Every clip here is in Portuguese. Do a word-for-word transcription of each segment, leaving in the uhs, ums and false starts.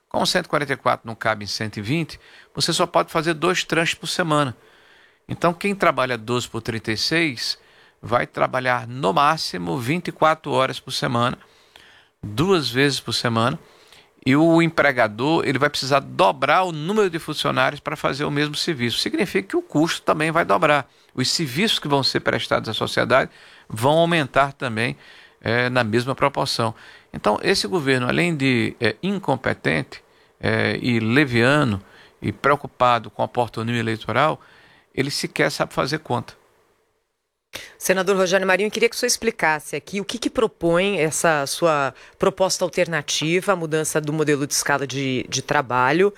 Como cento e quarenta e quatro não cabe em cento e vinte, você só pode fazer dois tranches por semana. Então, quem trabalha doze por trinta e seis vai trabalhar no máximo vinte e quatro horas por semana, duas vezes por semana, e o empregador ele vai precisar dobrar o número de funcionários para fazer o mesmo serviço. Significa que o custo também vai dobrar. Os serviços que vão ser prestados à sociedade vão aumentar também é, na mesma proporção. Então, esse governo, além de é, incompetente é, e leviano e preocupado com o oportunismo eleitoral, ele sequer sabe fazer conta. Senador Rogério Marinho, eu queria que o senhor explicasse aqui o que, que propõe essa sua proposta alternativa à mudança do modelo de escala de, de trabalho.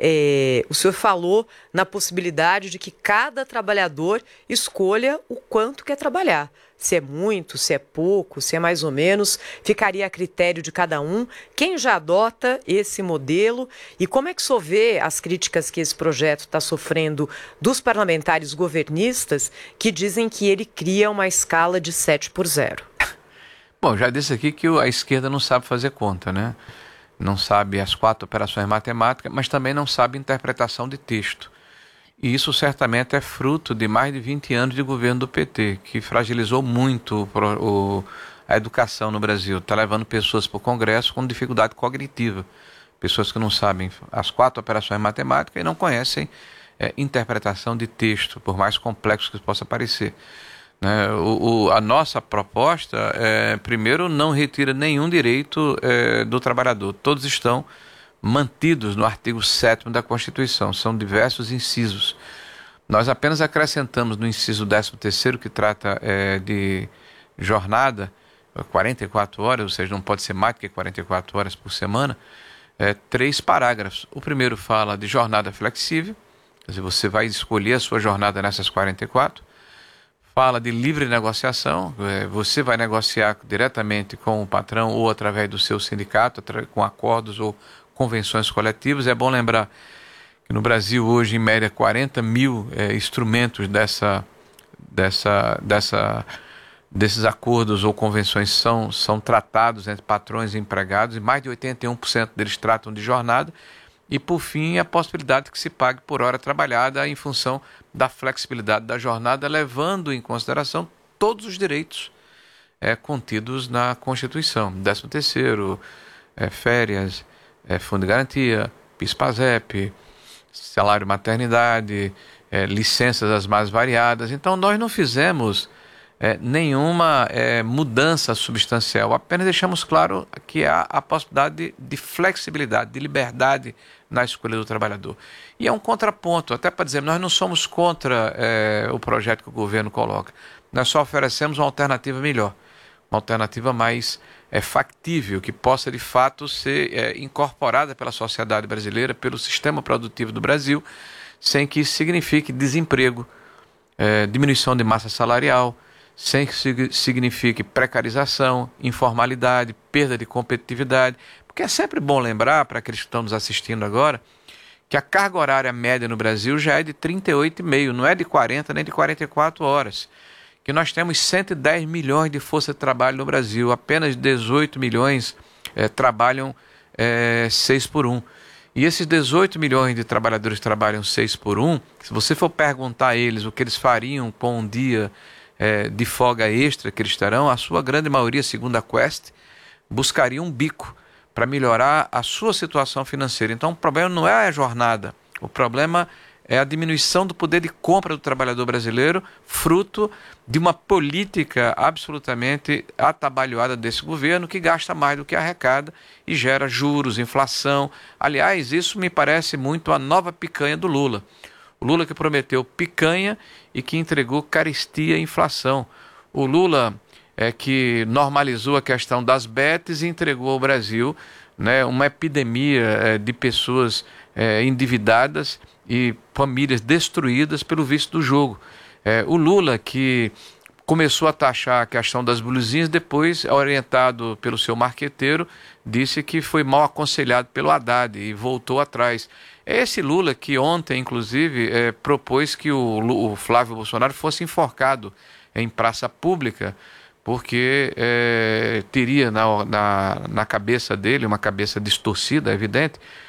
É, o senhor falou na possibilidade de que cada trabalhador escolha o quanto quer trabalhar. Se é muito, se é pouco, se é mais ou menos, ficaria a critério de cada um. Quem já adota esse modelo e como é que o senhor vê as críticas que esse projeto está sofrendo dos parlamentares governistas que dizem que ele cria uma escala de sete por zero? Bom, já disse aqui que a esquerda não sabe fazer conta, né? Não sabe as quatro operações matemáticas, mas também não sabe interpretação de texto. E isso certamente é fruto de mais de vinte anos de governo do P T, que fragilizou muito o, o, a educação no Brasil. Está levando pessoas para o Congresso com dificuldade cognitiva. Pessoas que não sabem as quatro operações matemáticas e não conhecem é, interpretação de texto, por mais complexo que possa parecer. Né? O, o, a nossa proposta, é, primeiro, não retira nenhum direito é, do trabalhador. Todos estão mantidos no artigo sétimo da Constituição, são diversos incisos. Nós apenas acrescentamos no inciso décimo terceiro, que trata é, de jornada, quarenta e quatro horas, ou seja, não pode ser mais do que quarenta e quatro horas por semana, é, três parágrafos. O primeiro fala de jornada flexível, quer dizer, você vai escolher a sua jornada nessas quarenta e quatro. Fala de livre negociação, é, você vai negociar diretamente com o patrão ou através do seu sindicato, com acordos ou convenções coletivas. É bom lembrar que no Brasil hoje, em média, quarenta mil é, instrumentos dessa, dessa, dessa, desses acordos ou convenções são, são tratados entre patrões e empregados, e mais de oitenta e um por cento deles tratam de jornada. E, por fim, a possibilidade que se pague por hora trabalhada em função da flexibilidade da jornada, levando em consideração todos os direitos é, contidos na Constituição. décimo terceiro, é, férias, É, fundo de garantia, PIS/PASEP, salário maternidade, é, licenças as mais variadas. Então, nós não fizemos é, nenhuma é, mudança substancial, apenas deixamos claro que há a possibilidade de, de flexibilidade, de liberdade na escolha do trabalhador. E é um contraponto, até para dizer, nós não somos contra é, o projeto que o governo coloca, nós só oferecemos uma alternativa melhor, uma alternativa mais é, factível, que possa de fato ser é, incorporada pela sociedade brasileira, pelo sistema produtivo do Brasil, sem que isso signifique desemprego, é, diminuição de massa salarial, sem que signifique precarização, informalidade, perda de competitividade. Porque é sempre bom lembrar, para aqueles que estão nos assistindo agora, que a carga horária média no Brasil já é de trinta e oito vírgula cinco, não é de quarenta nem de quarenta e quatro horas. Que nós temos cento e dez milhões de força de trabalho no Brasil, apenas dezoito milhões é, trabalham é, seis por um. E esses dezoito milhões de trabalhadores que trabalham seis por um, se você for perguntar a eles o que eles fariam com um dia é, de folga extra que eles terão, a sua grande maioria, segundo a Quest, buscaria um bico para melhorar a sua situação financeira. Então o problema não é a jornada, o problema é a diminuição do poder de compra do trabalhador brasileiro, fruto de uma política absolutamente atabalhoada desse governo, que gasta mais do que arrecada e gera juros, inflação. Aliás, isso me parece muito a nova picanha do Lula. O Lula que prometeu picanha e que entregou carestia e inflação. O Lula é que normalizou a questão das betes e entregou ao Brasil, né, uma epidemia é, de pessoas é, endividadas e famílias destruídas pelo vício do jogo. É, o Lula, que começou a taxar a questão das blusinhas, depois, orientado pelo seu marqueteiro, disse que foi mal aconselhado pelo Haddad e voltou atrás. É esse Lula que ontem, inclusive, é, propôs que o, o Flávio Bolsonaro fosse enforcado em praça pública, porque é, teria na, na, na cabeça dele, uma cabeça distorcida, é evidente,